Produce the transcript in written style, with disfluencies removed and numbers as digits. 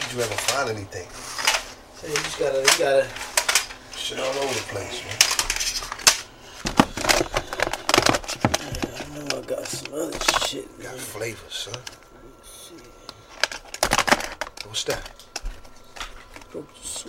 Did you ever find anything? Hey, you gotta. Shit all over the place, man. I know I got some other shit. You got flavor, son. What's that?